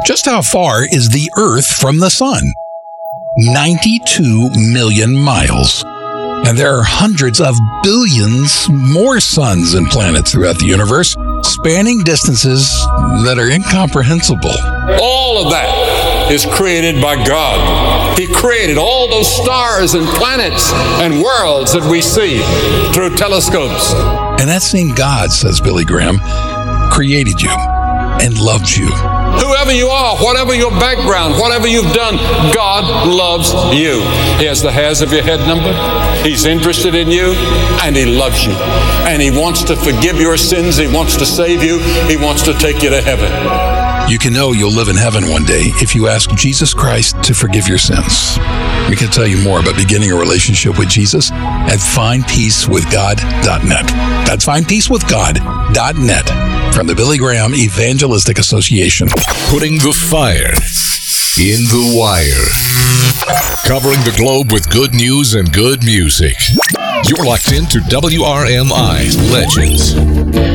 Just how far is the Earth from the Sun? 92 million miles. And there are hundreds of billions more suns and planets throughout the universe, spanning distances that are incomprehensible. All of that is created by God. He created all those stars and planets and worlds that we see through telescopes. And that same God, says Billy Graham, created you and loves you. Whoever you are, whatever your background, whatever you've done, God loves you. He has the hairs of your head numbered. He's interested in you, and He loves you. And He wants to forgive your sins. He wants to save you. He wants to take you to heaven. You can know you'll live in heaven one day if you ask Jesus Christ to forgive your sins. We can tell you more about beginning a relationship with Jesus at findpeacewithgod.net. That's findpeacewithgod.net from the Billy Graham Evangelistic Association. Putting the fire in the wire. Covering the globe with good news and good music. You're locked into WRMI Legends.